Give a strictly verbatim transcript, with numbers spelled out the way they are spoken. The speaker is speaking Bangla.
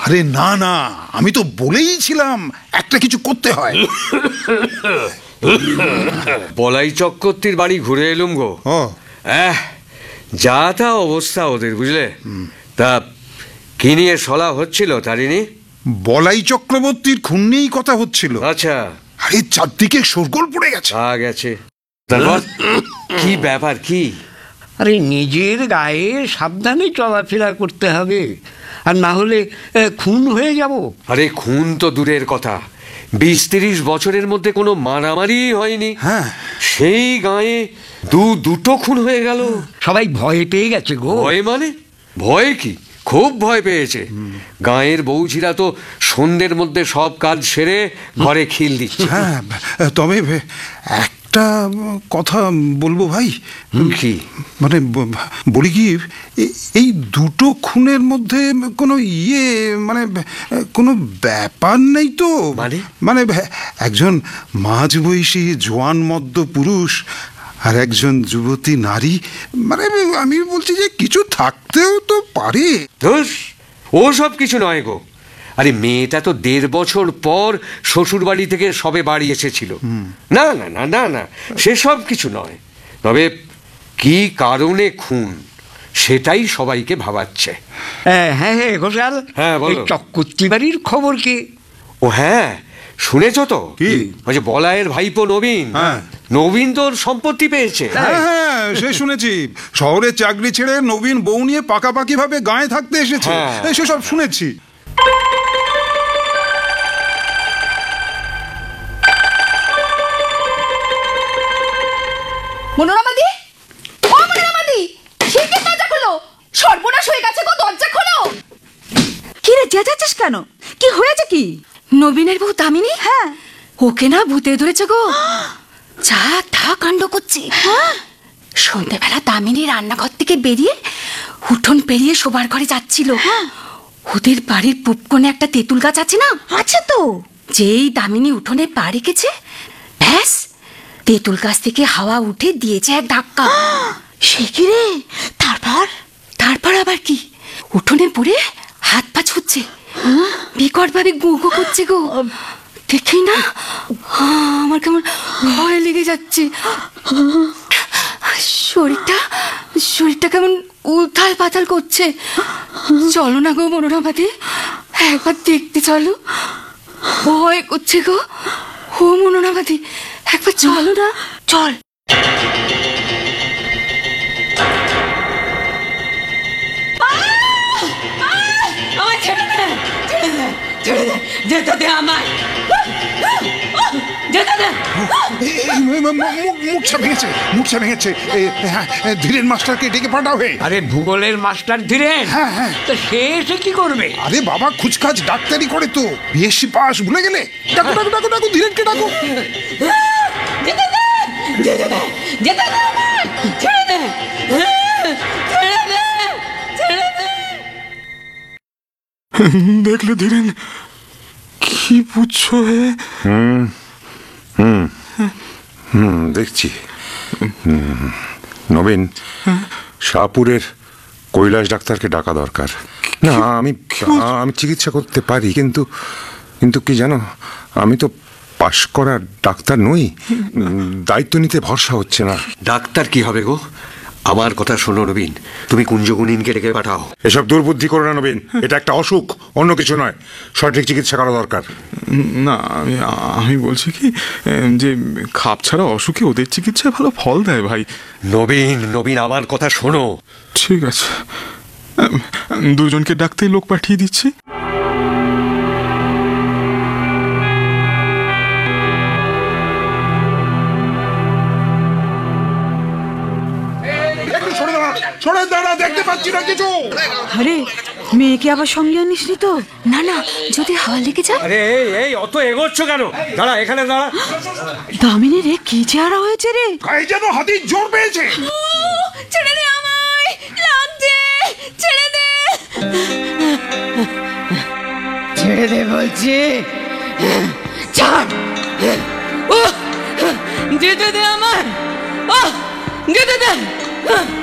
আরে না না, আমি তো বলেইছিলাম একটা কিছু করতে হয়। বলাই চক্রবর্তীর বাড়ি ঘুরে এলুম গো। আহ, যা তা অবস্থা ওদের, বুঝলে? তা কি নিয়ে সলা হচ্ছিল তারিণী? বলাই চক্রবর্তীর খুন নিয়েই কথা হচ্ছিল। আচ্ছা। আরে চারদিকে শোরগোল পড়ে গেছে। আ গেছে। তারপর কি ব্যাপার কি? আরে নিজের গায়ে সাবধানে চলাফেরা করতে হবে, আর না হলে খুন হয়ে যাব। আরে খুন তো দূরের কথা, বিশ তিরিশ বছরের মধ্যে কোনো মারামারি হয়নি। হ্যাঁ, সেই গায়ে দু দুটো খুন হয়ে গেল। সবাই ভয় পেয়ে গেছে গো। ভয় মানে? ভয় কি? খুব ভয় পেয়েছে। গাঁয়ের বউঝিরা তো সন্ধ্যের মধ্যে সব কাজ সেরে ঘরে খিল দিচ্ছে। হ্যাঁ, তবে একটা কথা বলবো ভাই। কি? মানে বলি কি, এই দুটো খুনের মধ্যে কোনো ইয়ে মানে কোনো ব্যাপার নেই তো? মানে মানে একজন মাঝবয়সী জোয়ান মদ্য পুরুষ আর একজন যুবতী নারী, মানে আমি বলছি যে কিছু থাকতেও তো পারে। ধুস, ও সব কিছু নয় গো। আরে মেয়েটা তো দেড় বছর পর শ্বশুর বাড়ি থেকে সবে বাড়ি এসেছিল। না না না না না, সেসব কিছু নয়। তবে কি কারণে খুন সেটাই সবাইকে ভাবাচ্ছে। হ্যাঁ হ্যাঁ ঘোষাল, হ্যাঁ বলো। চক্রবর্তী বাড়ির খবর কি? ও হ্যাঁ, শুনেছ তো? কি? ওই যে বলায়ের ভাইপো নবীন, নবীন তোর সম্পত্তি পেয়েছে। হ্যাঁ হ্যাঁ, সে শুনেছি। শহরে চাকরি ছেড়ে নবীন বউ নিয়ে পাকাপাকি ভাবে গায়ে থাকতে এসেছে, সেসব শুনেছি। মনোরমাদি, ও মনোরমাদি, শিগগির দরজা খোলো। সর্বনাশ হয়ে গেছে গো, দরজা খোলো। কি রে, চেঁচাচ্ছিস কেন? কি হয়েছে কি? নবীনের বউ দামিনী, হ্যাঁ, ওকে না ভূতে ধরেছে গো। যা তা কাণ্ড করছে। সন্ধ্যেবেলা দামিনী রান্নাঘর থেকে বেরিয়ে উঠোন পেরিয়ে শোবার ঘরে যাচ্ছিল। ওদের বাড়ির পূব কোণে একটা তেঁতুল গাছ আছে না? আছে তো। যেই দামিনী উঠোনে পা রেখেছে, ব্যাস তেঁতুল গাছ থেকে হাওয়া উঠে দিয়েছে এক ধাক্কা। সে কি রে? তারপর? তারপর আবার কি, উঠোনে পড়ে হাত পা ছুটছে, বিকট ভাবে গু গু করছে গো। দেখি না, আমার কেমন ভয় লেগে যাচ্ছে। শরীরটা শরীরটা কেমন উথাল পাতাল করছে। চলো না গো মনোরমাদি, একবার দেখতে চলো। ভয় করছে গো। ও মনোরমাদি, একবার চলো না। চল। মুখটা ভেঙেছে, মুখটা ভেঙেছে। ধীরেন মাস্টারকে ডেকে পাঠাও। হে, আরে ভূগোলের মাস্টার ধীরেন? হ্যাঁ হ্যাঁ। তো সে এসে কি করবে? আরে বাবা খুচখাচ ডাক্তারি করে তো, বিএসসি পাস, ভুলে গেলে? ডাকো ডাকো ডাকো ডাকো, ধীরেনকে ডাকো। দেখলে ধীরেন, কি বুঝছো? হুম হুম হুম দেখছি। নবীন, শাহপুরের কৈলাস ডাক্তারকে ডাকা দরকার। না, আমি আমি চিকিৎসা করতে পারি, কিন্তু কিন্তু কি জানো, আমি তো পাশ করা ডাক্তার নই। দায়িত্ব নিতে ভরসা হচ্ছে না। ডাক্তার কি হবে গো? আমার কথা শোনো নবীন, তুমি কুঞ্জগুণিনকে ডেকে পাঠাও। এসব দুর্বুদ্ধি করো না নবীন, এটা একটা অসুখ, অন্য কিছু নয়। সঠিক চিকিৎসা করা দরকার। না, আমি আমি বলছি কি যে খাপ ছাড়া অসুখে ওদের চিকিৎসায় ভালো ফল দেয় ভাই। নবীন নবীন আমার কথা শোনো। ঠিক আছে, দুজনকে ডাকতে লোক পাঠিয়ে দিচ্ছি। দেখতে পাচ্ছি না কিছু। আরে মেয়েকে আবার সঙ্গে আনিস নি তো? না না, যদি হাওয়া লেগে যায়। আরে এই অত এগোচ্ছ কেন? দাঁড়া, এখানে দাঁড়া। দামিনী রে, কি চেহারা হয়েছে রে? গায়ে যেন হাতির জোর পেয়েছে। ছেড়ে দে আমায়, লাগছে, ছেড়ে দে। ছেড়ে দে বলছি, ছাড়। যেতে দে আমায়, যেতে দে।